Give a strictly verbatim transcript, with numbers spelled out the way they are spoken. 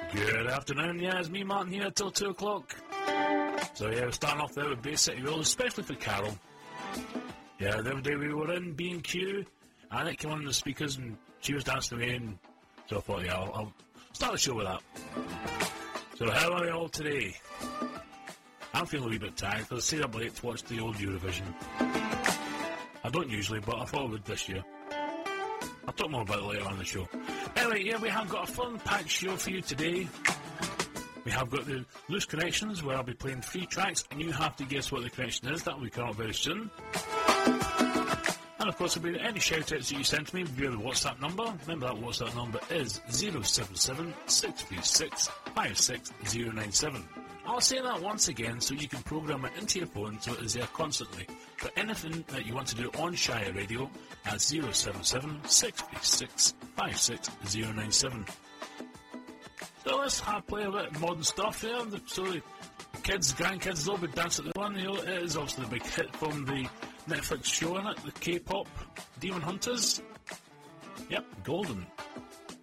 Good afternoon, yeah, it's me, Martin, here till two o'clock. So yeah, we're starting off there with Bay City Rollers, especially for Carol. Yeah, the other day we were in B and Q, and it came on the speakers, and she was dancing away, and so I thought, yeah, I'll, I'll start the show with that. So how are you all today? I'm feeling a wee bit tired, because I stayed up late to watch the old Eurovision. I don't usually, but I thought I would this year. I'll talk more about it later on in the show. Anyway, yeah, we have got a fun-packed show for you today. We have got the Loose Connections, where I'll be playing three tracks, and you have to guess what the connection is. That will be coming up very soon. And of course, there'll be any shout-outs that you send to me via the WhatsApp number. Remember that WhatsApp number is zero seven seven, six three six, five six zero nine seven. I'll say that once again so you can program it into your phone so it is there constantly. For anything that you want to do on Shire Radio, at zero seven seven, six three six, five six zero nine seven. So let's have play a bit of modern stuff here. So the kids, grandkids, they'll be dancing to the one. You know, it is obviously the big hit from the Netflix show, isn't it? The K-pop Demon Hunters. Yep, Golden.